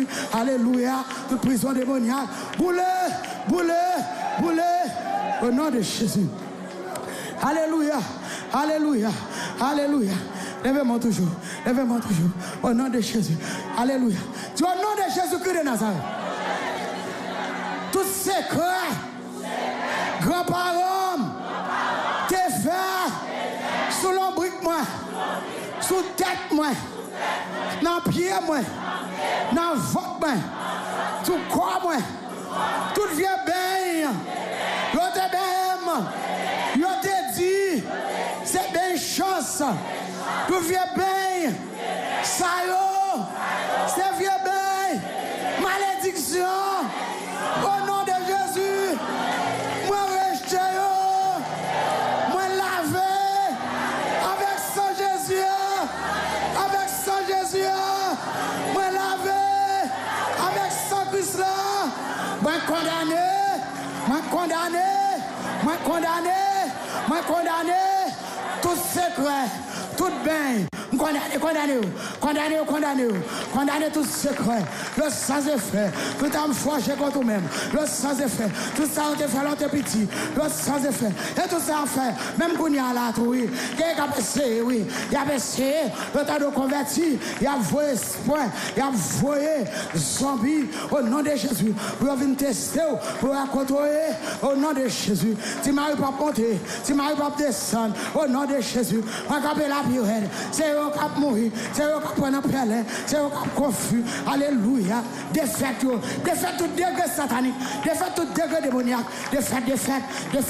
Alléluia. Toute prison démoniaque. Boulez, boulez, boulez. Au nom de Jésus. Alléluia. Alléluia. Alléluia. Lèvez-moi toujours. Lèvez-moi toujours. Au nom de Jésus. Alléluia. Tu au nom de Jésus-Christ de Nazareth. Tout secret. Grands-parents. Tes frères. Sous l'ombrique moi. Sous tête moi. Dans pied moi. Dans votre moi. Tout corps moi. Tout vieux bain. Yo te bain. Yo te dit. C'est bien chance. Tout vieux bain. Ça yo. C'est vieux bain. Malédiction. Au nom de Jésus. Moi rejeté yo. Moi lavé. Avec sang Jésus. Avec sang Jésus. Moi lavé. Avec sang Christ là. Moi condamné. Moi condamné. Moi condamné. Moi condamné. Tout secret. Tout bien. Condamné tout secret. Le sans effet. Tout âme forgé contre vous-même. Le sans effet. Tout ça on te fait l'autre petit. Le sans effet. Et tout ça en fait. Même qu'on y a là, oui. Il y a essayé, oui. Il y a essayé. Le temps de convertir. Il y a voyé espoir. Il y a voyé zombie. Au nom de Jésus. Pour venir tester. Pour contrôler. Au nom de Jésus. Tu m'arrives pas monter. Tu m'arrives pas descendre. Au nom de Jésus. On va la purée. C'est eux qui ont mouru. C'est eux qui prennent un pellet. C'est eux qui ont confus. Alléluia. Défaite tout degré satanique. Défaite tout degré démoniaque. Défaite.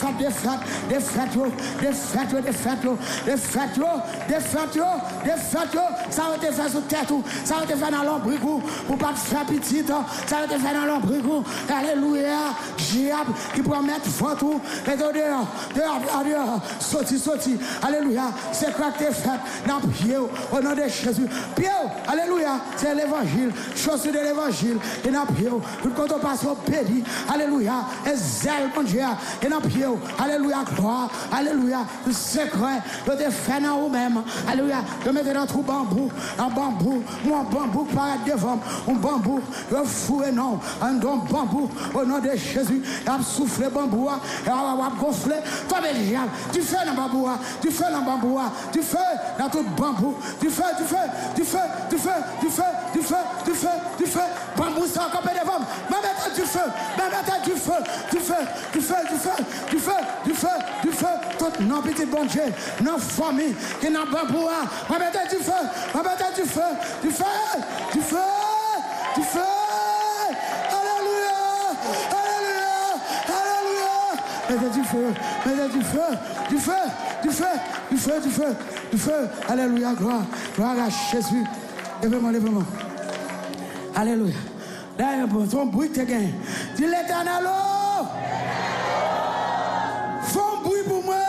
Ça va te faire sous tête. Ça va te faire dans l'ombricou. Pour pas te faire petit. Ça va te faire dans l'ombricou. Alléluia. Diable qui peut mettre fort. Et dehors. Sorti. Alléluia. C'est quoi que tu fais dans le pied au nom de Jésus. Pied, alléluia. C'est l'évangile. Chaussure de l'évangile. Et dans le pied. Quand on passe au pédi. Alléluia. Et zèle, mon Dieu. Et dans le pied. Alléluia. Gloire. Alléluia. Le secret. Je te fais dans vous-même. Alléluia. Je mets dans tout bambou. Un bambou. Mon bambou paraît devant. Un bambou. Je fous et non. Un don bambou. Au nom de Jésus. Et à souffler bambou. Et à gonfler. Toi, le diable. Tu fais dans bambou. Tu fais dans bambou. Tu fais dans tout bambou. Tu fais. Bambou, c'est encore devant. Même du feu. Tout non petit bon Dieu. Non famille. Qui n'a bambou. Même du feu. Du feu. Alléluia. Gloire à Jésus. Lève-moi. Alléluia. D'ailleurs, ton bruit te gagne. Dis l'Éternel. Font bruit pour moi.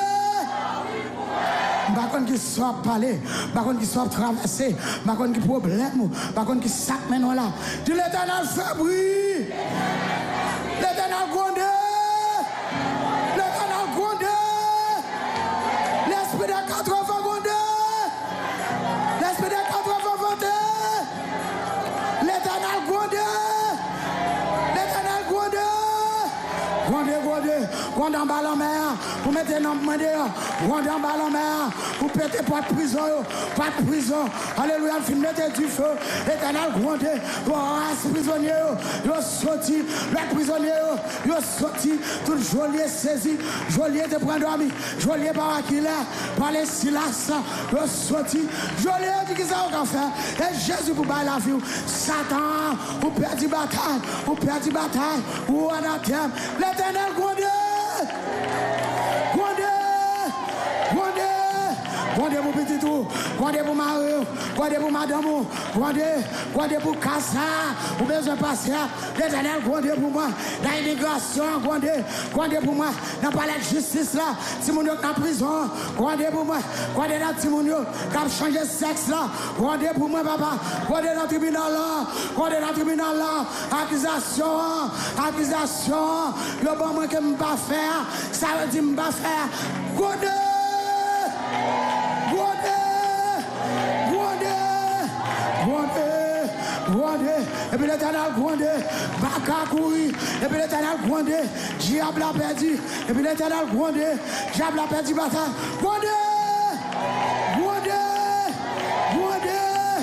Par contre, qui soit parlé, par contre, qui soit traversé, par contre, qui problème, par contre, qui sac maintenant là. Dis l'Éternel fait bruit. L'Éternel gronde. L'esprit de 80 gronde. L'esprit de 80 gronde. L'Éternel gronde. Gronde en bas la mer. Pour mettre un homme dehors. Gronde en bas la mer. Pour péter pas de prison. Pas de prison. Alléluia. Mettez du feu. L'Éternel gronde. Race prisonnier. Yo sorti. Les prisonniers. Yo sorti. Tout geôlier saisi. Geôlier te prend dormi. Geôlier par Aquila. Par les Silas. Yo sorti. Geôlier dit que ça va faire. Et Jésus pour bailler la vie. Satan. Pour perdre bataille. Ou anathème. L'Éternel gronde. Gronde pour petit tout, gronde pour Mario, gronde pour madame, gronde pour Kassa, pour besoin passer, l'Éternel gronde pour moi, dans l'immigration, gronde pour moi, dans le palais de justice là, si mon est en prison, gronde pour moi, gronde dans Timounio, qui a changé de sexe là, gronde pour moi papa, gronde dans le tribunal là, accusation, le bon moi que je ne peux pas faire, ça veut dire que je ne peux pas faire, gronde. Et puis l'Éternel grondé, Baka courir. Et puis l'Éternel grondé, diable a perdu. Et puis l'Éternel grondé, diable a perdu bataille. Grondé, grondé, grondé.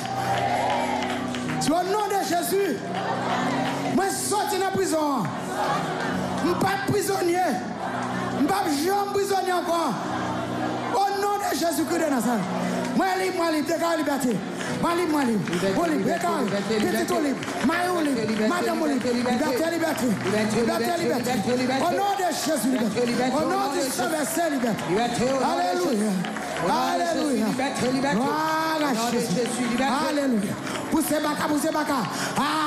Sur le nom de Jésus, moi sorti de la prison. Je ne suis pas prisonnier. Je ne suis pas jamais prisonnier encore. Au nom de Jésus-Christ de Nazareth. Moi libre, déclare liberté. Moi libre, déclare, petit libre, maillot libre, madame libre, liberté. Au nom de Jésus, liberté. Au nom du Saint-Versé, liberté. Alléluia. Alléluia. Voilà Jésus. Alléluia. Poussez baka.